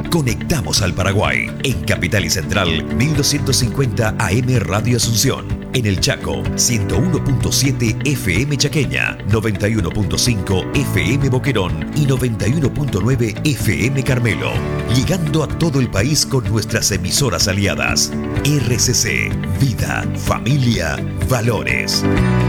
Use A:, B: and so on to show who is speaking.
A: Conectamos al Paraguay. En Capital y Central, 1250 AM Radio Asunción. En el Chaco, 101.7 FM Chaqueña, 91.5 FM Boquerón y 91.9 FM Carmelo. Llegando a todo el país con nuestras emisoras aliadas. RCC, Vida, Familia, Valores.